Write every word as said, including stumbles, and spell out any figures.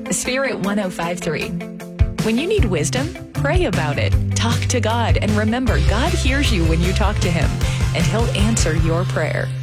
Spirit one oh five three. When you need wisdom, pray about it. Talk to God and remember God hears you when you talk to Him, and He'll answer your prayer.